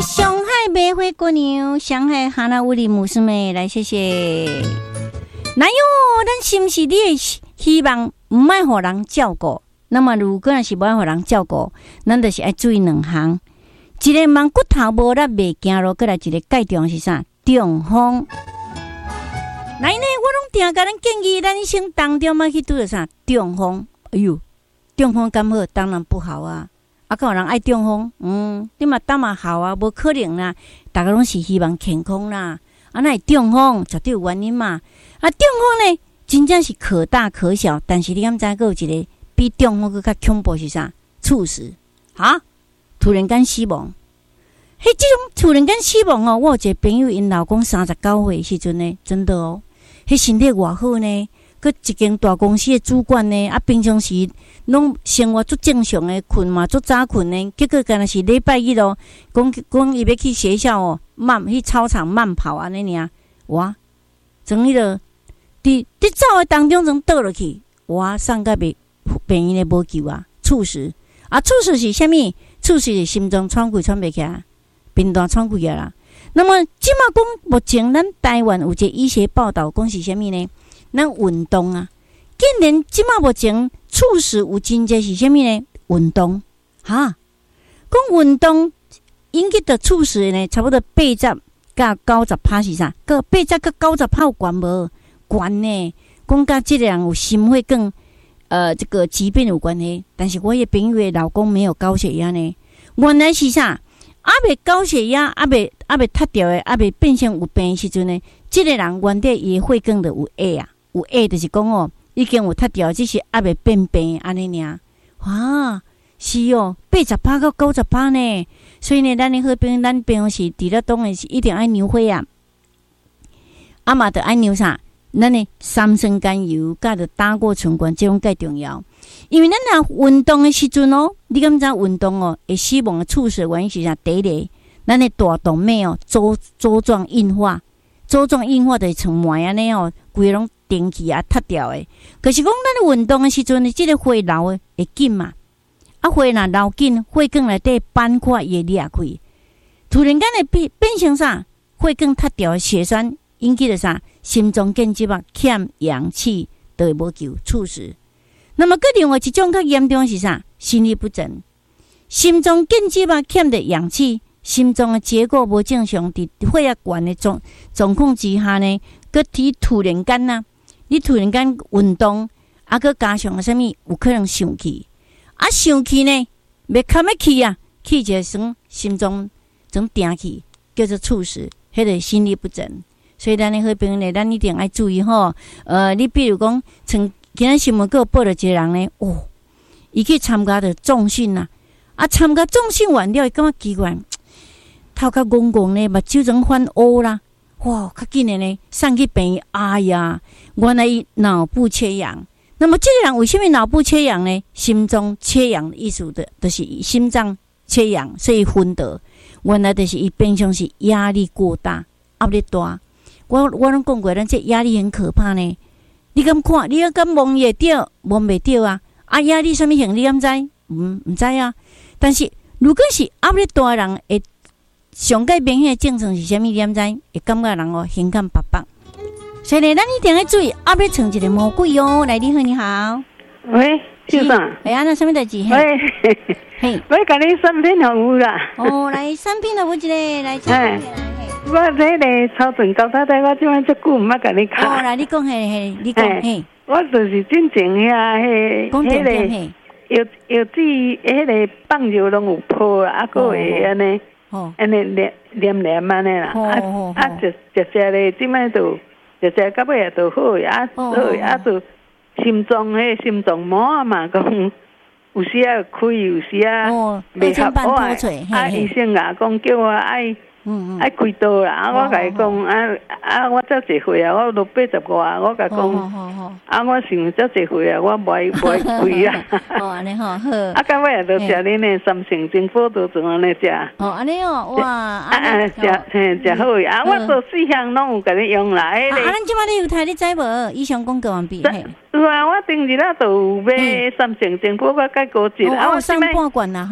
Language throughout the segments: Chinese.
上海玫瑰姑娘，上海哈娜乌里姆斯妹来，谢谢。哪有？咱是不是你的希望唔爱互人照顾？那么如果若是无爱互人照顾，咱就是爱注意两项。一个忙骨头无力袂行路，过来一个介重是啥？中风。来呢，我拢定甲咱建议，咱一生当中要去拄着啥？中风。哎呦，中风敢好？当然不好啊！啊，敢有人爱中风？你嘛当嘛好啊，无可能啦。大家拢是希望健康啦。啊，那会中风绝对有原因嘛。啊，中风呢，真正是可大可小，但是你敢知还有一个比中风更较恐怖是啥？猝死啊！突然间死亡。嘿，这种突然间死亡哦，我有一个朋友，因老公39岁时阵呢，真的哦。迄身体偌好呢，佮一间大公司的主管呢，啊，平常时拢生活足正常的，困嘛足早困呢，结果干那是礼拜一咯，讲伊要去学校哦，去操场慢跑安尼尔，哇，从迄个伫走的当中，从倒落去，哇，送到病院咧无救啊，猝死啊，猝死是啥物？猝死是心脏喘气喘袂起来，病断喘气啊啦。那么，即马讲目前咱台湾有一个医学报道，讲是啥物呢？咱运动啊，竟然即马目前猝死有真侪是啥物呢？运动哈，讲运动引起的猝死呢，差不多80%到90%是啥？个80%到90%有关无？关呢？讲甲这个人有心血管这个疾病有关系。但是我的朋友的老公没有高血压呢，原来是啥？未高血压，未塌掉的，未变成有病的时阵呢，这个人原底伊血管就有压啊，有压就是讲哦，已经有塌掉，只是未变病安尼尔。哇，是哦，80%到90%呢。所以呢，咱的好朋咱平常时除了当然是一定爱牛血啊，嘛着爱牛啥？咱的三酸甘油，甲着打过唇管，这种介重要。因为咱若运动的时阵哦，你敢知运动哦会死亡的猝死的原因是啥？第一个，咱的大动脉哦粥状硬化，粥状硬化就是像糜安尼哦，规个拢顶起啊塌掉的。可是讲咱的运动的时阵呢，这个血流会紧嘛，啊血若流紧，血管内底斑块也裂开，突然间会变成啥？血管塌掉的血栓引起的啥？心脏间接欠氧气，就会无救猝死。那么，另外一种较严重是啥？心律不整，心脏间接欠着氧气，心脏的结构无正常，伫血压管的状况之下呢，佮突然间呐，你突然间运动，佮加上啥物，有可能上气，上气呢，袂堪要气啊，气就算心脏总定气，叫做猝死，迄个心律不整。所以咱的好朋友呢，咱一定要注意吼。你比如讲，像今仔新闻有报了一个人呢，伊去参加着重训呐，参加重训完了，伊感觉奇怪，头壳戆戆呢，目睭总翻乌啦，哇，较紧的呢，送去病院，哎呀，原来伊脑部缺氧。那么这个人为什么脑部缺氧呢？心脏缺氧的意思就是心脏缺氧，所以昏倒。原来就是伊平常是压力过大，压力大。我拢讲过，咱这压力很可怕呢。你敢看？你敢摸会到？摸袂到啊！压力什么型？你敢知？唔知啊。但是如果是压力大的人，会上介明显的症状是啥物？你敢知？会感觉人形干白白。所以呢，咱一定要注意，压力像一个魔鬼哦。来，你好，你好。 喂，先生。 那什么代志？ 喂， 嘿， 我甲你产品服务啦。 来产品服务一个来产品。 我这个超准高太太，我即摆足久毋捌甲你讲。 来你讲你讲嘿。 我就是真正迄个药剂，迄个放尿拢有泡啊，还会安尼，安尼黏安尼啦。食咧，即摆就食到尾也就好就心脏膜嘛，讲有时啊开，有时啊袂合好啊。医生啊讲叫我爱开刀啦！我甲伊讲我才1岁啊，我都85啊，我甲讲我想才1岁啊，我不爱开啊。 安尼好。 到尾也都食恁的3成精波都怎安尼食。 安尼哇！ 食好啊！我做4项拢有甲你用啦。 咱即摆你有睇你知无？以上讲过完毕。 有啊，我顶日都有买3成精波，我改高一啦。 上半罐啦吼。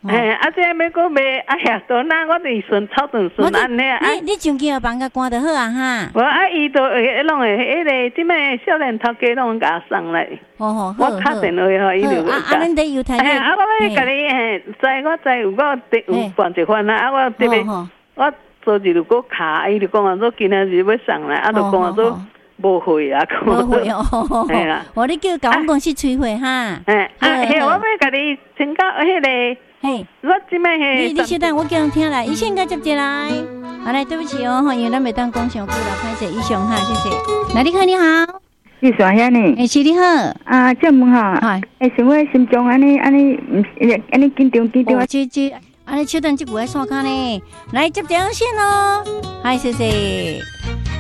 这要搁卖，哎呀，都那我就是顺操顿顺安尼啊。 你上去帮个关就好啊哈。 无伊都弄诶，迄个即摆少年头家拢甲送来。 好， 我打电话互伊就。 恁伫犹太。 我要甲你知有办一番啊，我这边我昨日就搁卡，伊就讲说今仔日要送来，就讲说。无会啊， 无会哦，系啦。我你叫港公司催会哈。 我要甲你请教迄个，我即摆你稍等，我叫人听来，医生甲接进来。好来，对不起哦，因为咱袂当讲上久了，歹势医生哈，谢谢。那你好，你好， 你说遐呢？ 是你好。 啊，这问哈，想我心中安尼紧张。 安尼手等即句爱刷卡呢，来接电话线咯，嗨，谢谢。